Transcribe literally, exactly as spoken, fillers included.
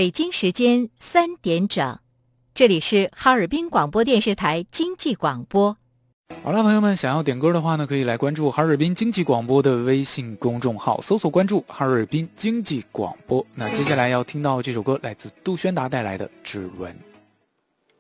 北京时间三点整，这里是哈尔滨广播电视台经济广播。 好了，朋友们，想要点歌的话呢，可以来关注哈尔滨经济广播的微信公众号，搜索关注哈尔滨经济广播。那接下来要听到这首歌，来自杜轩达带来的《指纹》。